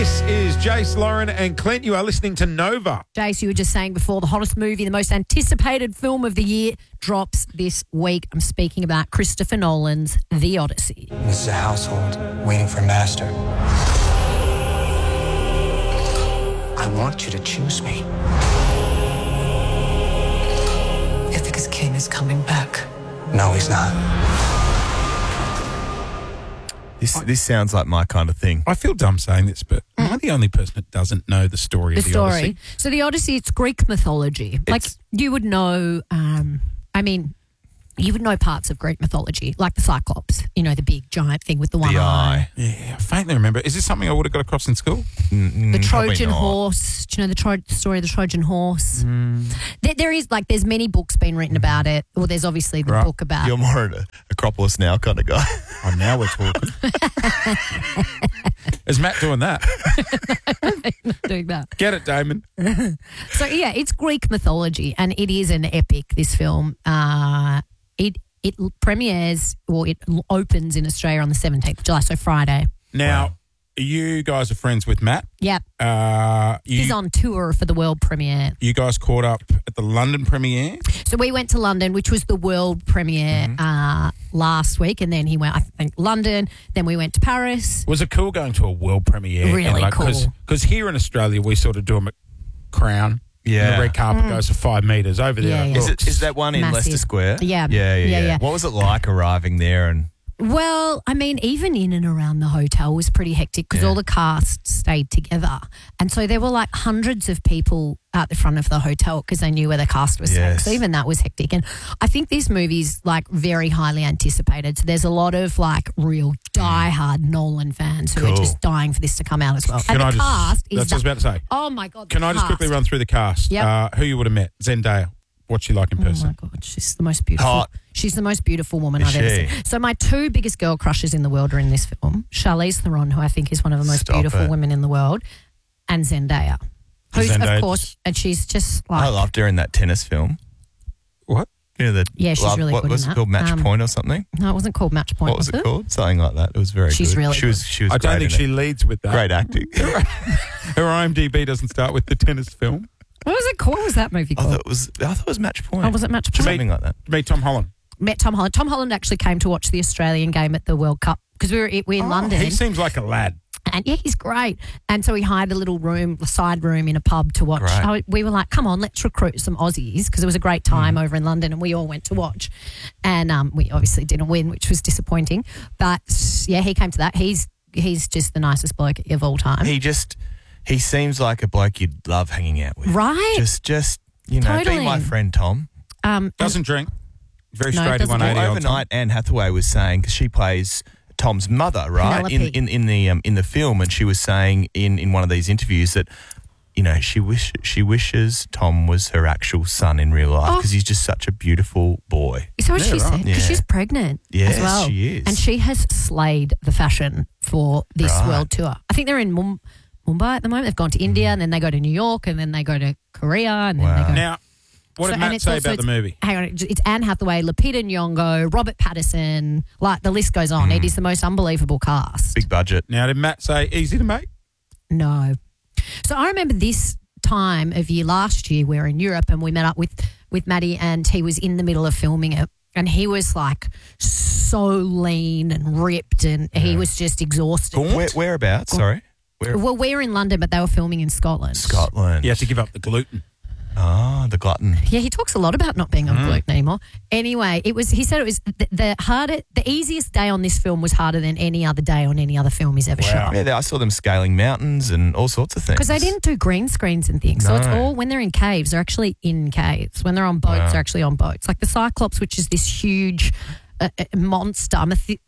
This is Jace, Lauren and Clint. You are listening to Nova. Jace, you were just saying before, the hottest movie, the most anticipated film of the year drops this week. I'm speaking about Christopher Nolan's The Odyssey. This is a household waiting for master. I want you to choose me. Ithaca's king is coming back. No, he's not. This sounds like my kind of thing. I feel dumb saying this, but am I the only person that doesn't know the story of The Odyssey? So The Odyssey, it's Greek mythology. You would know, you would know parts of Greek mythology, like the Cyclops, the big giant thing with the one eye. Yeah, I faintly remember. Is this something I would have got across in school? The Trojan horse. Do you know the story of the Trojan horse? There is, there's many books been written about it. Well, there's obviously the book about... You're more an Acropolis Now kind of guy. Oh, now we're talking. Is Matt doing that? Not doing that. Get it, Damon. So, yeah, it's Greek mythology, and it is an epic, this film. It premieres, or it opens in Australia on the 17th of July, so Friday. Now, you guys are friends with Matt. Yep. He's on tour for the world premiere. You guys caught up at the London premiere? So we went to London, which was the world premiere last week, and then he went, I think, London, then we went to Paris. Was it cool going to a world premiere? Really cool. Because here in Australia, we sort of do them at Crown. Yeah. And the red carpet goes for 5 metres over there. Yeah. Is that one in Massive. Leicester Square? Yeah. What was it like arriving there? And Well, even in and around the hotel was pretty hectic because all the cast stayed together. And so there were hundreds of people at the front of the hotel because they knew where the cast was staying. So even that was hectic. And I think this movie's very highly anticipated. So there's a lot of real diehard Nolan fans who are just dying for this to come out as well. That's what I was about to say. Oh my God. Can I just quickly run through the cast? Yep. Who you would have met? Zendaya. What's she like in person? Oh my God, she's the most beautiful. Hot. She's the most beautiful woman I've ever seen. So my two biggest girl crushes in the world are in this film: Charlize Theron, who I think is one of the most beautiful women in the world, and Zendaya, who's of course, and she's just I loved her in that tennis film. What? She's really good in that. What was it called? Match Point or something? No, it wasn't called Match Point. What was it called? Something like that. It was very She's good. really She was I don't think she leads with that. Great acting. Her IMDb doesn't start with the tennis film. What was it called? What was that movie called? I thought it was Match Point. Oh, was it Match Point? Something like that. Meet Tom Holland. Met Tom Holland. Tom Holland actually came to watch the Australian game at the World Cup because we're in London. He seems like a lad. And yeah, he's great. And so we hired a little room, a side room in a pub to watch. We were like, come on, let's recruit some Aussies because it was a great time over in London and we all went to watch. And we obviously didn't win, which was disappointing. But yeah, he came to that. He's just the nicest bloke of all time. He seems like a bloke you'd love hanging out with. Right? Just be my friend, Tom. Doesn't drink. Very No, straight doesn't 180 Well, overnight, Anne Hathaway was saying, because she plays Tom's mother, right, in the film, and she was saying in one of these interviews that she wishes Tom was her actual son in real life because he's just such a beautiful boy. Is that what she said? Because she's pregnant as well. She is. And she has slayed the fashion for this world tour. I think they're in Mumbai at the moment. They've gone to India and then they go to New York and then they go to Korea and then they go... Now, what did Matt say about the movie? Hang on, it's Anne Hathaway, Lupita Nyong'o, Robert Pattinson, the list goes on. It is the most unbelievable cast. Big budget. Now, did Matt say easy to make? No. So I remember this time of year last year we were in Europe and we met up with Maddie and he was in the middle of filming it and he was so lean and ripped and he was just exhausted. Whereabouts? Sorry. Well, we're in London, but they were filming in Scotland. You have to give up the gluten. Ah, the glutton. Yeah, he talks a lot about not being on gluten anymore. Anyway, he said it was the easiest day on this film was harder than any other day on any other film he's ever shot. Yeah, I saw them scaling mountains and all sorts of things. Because they didn't do green screens and things. So it's all, when they're in caves, they're actually in caves. When they're on boats, they're actually on boats. Like the Cyclops, which is this huge monster.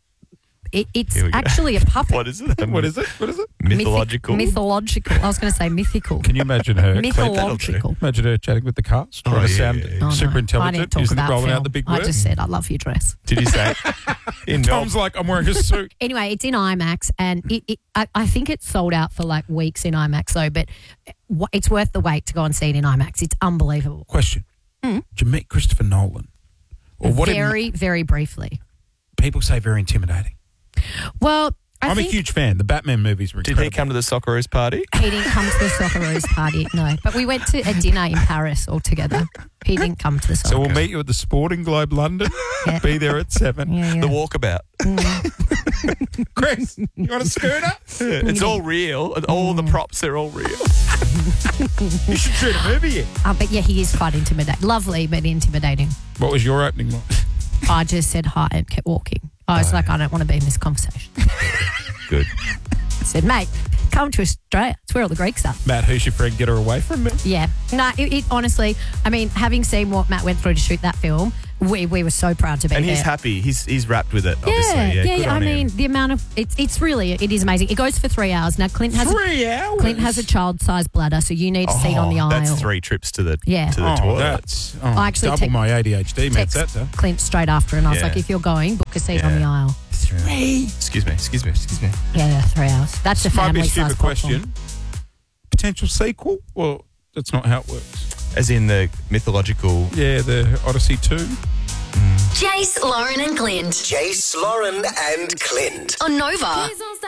It's actually a puppet. What is it? What is it? Mythological. Mythological. I was going to say mythical. Can you imagine her? Mythological. Imagine her chatting with the cast. Trying to sound super intelligent. I didn't talk using about rolling film. out the big word. I just said, I love your dress. Did you say? Tom's like, I'm wearing a suit. Anyway, it's in IMAX and I think it's sold out for weeks in IMAX though, but it's worth the wait to go and see it in IMAX. It's unbelievable. Question. Did you meet Christopher Nolan? Or Very, very briefly. People say very intimidating. Well, I'm a huge fan. The Batman movies were Did incredible. he come to the Socceroos party? He didn't come to the Socceroos party, no. But we went to a dinner in Paris all together. He didn't come to the Socceroos. So we'll meet you at the Sporting Globe London. Yeah. Be there at 7. Yeah. The walkabout. Chris, you want a scooter? It's all real. And all the props are all real. You should shoot a movie here. But yeah, he is quite intimidating. Lovely, but intimidating. What was your opening line? I just said hi and kept walking. I was like, I don't want to be in this conversation. Good. I said, mate, come to Australia. It's where all the Greeks are. Matt, who's your friend? Get her away from me. Yeah. No, it honestly, I mean, having seen what Matt went through to shoot that film, we were so proud to be And there. he's happy. He's wrapped with it, obviously. Yeah, good I on mean, him. the amount of it is amazing. It goes for 3 hours. Now, Clint has 3 hours? Clint has a child-sized bladder, so you need a seat on the aisle. That's 3 trips to the Yeah. to the toilet. That's I actually double my ADHD, mate. Text That's that. Clint straight after, and I was Yeah. like, if you're going, book a seat on Yeah. the aisle. 3. Excuse me. Yeah, 3 hours. That's a Might be a family-sized stupid popcorn. question. Potential sequel? Well, that's not how it works. As in the mythological. Yeah, the Odyssey 2. Jace, Lauren and Clint. Jace, Lauren and Clint. On Nova.